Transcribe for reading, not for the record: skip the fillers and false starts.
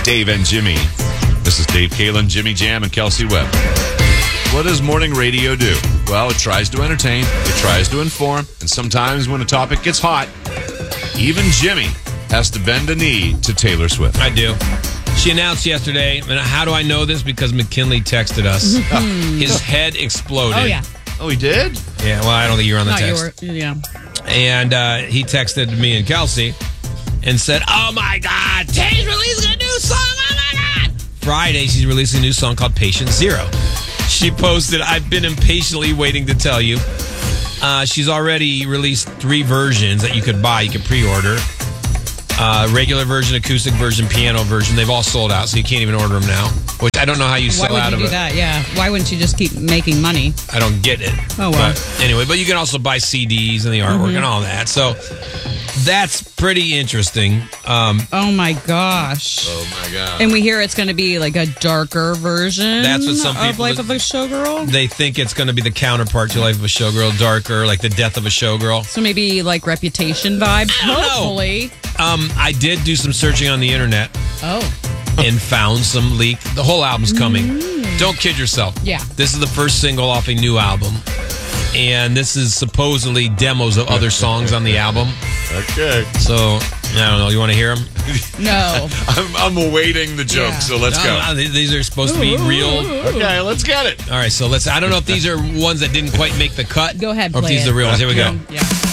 Dave and Jimmy. This is Dave Kalen, Jimmy Jam, and Kelsey Webb. What does morning radio do? Well, it tries to entertain, it tries to inform, and sometimes when a topic gets hot, even Jimmy has to bend a knee to Taylor Swift. I do. She announced yesterday, and how do I know this? Because McKinley texted us. His head exploded. Oh, yeah. Oh, he did? Yeah, well, I don't think you were on the Not text. yeah. And he texted me and Kelsey and said, oh, my God, Tay's releasing a new song. Oh, my God. Friday, she's releasing a new song called Patient Zero. She posted, I've been impatiently waiting to tell you. She's already released 3 versions that you could buy. You could pre-order. Regular version, acoustic version, piano version. They've all sold out, so you can't even order them now. Which I don't know how you sell out of it. Why would you do that? Yeah. Why wouldn't you just keep making money? I don't get it. Oh, well. But anyway, but you can also buy CDs and the artwork and all that. So that's pretty interesting. Oh, my gosh. Oh, my God. And we hear it's going to be like a darker version That's what some of people- Life of a Showgirl. They think it's going to be the counterpart to Life of a Showgirl, darker, like the death of a showgirl. So maybe like Reputation vibes. I don't know. Hopefully. I did do some searching on the internet Oh. and found some leak. The whole album's coming. Don't kid yourself. Yeah. This is the first single off a new album. And this is supposedly demos of other songs on the album. Okay. So, I don't know. You want to hear them? No. I'm awaiting the joke, Yeah. so let's go. These are supposed to be real. Okay, let's get it. All right, so I don't know if these are ones that didn't quite make the cut. Go ahead, Or if play these are it. the real ones. Here we go. Yeah.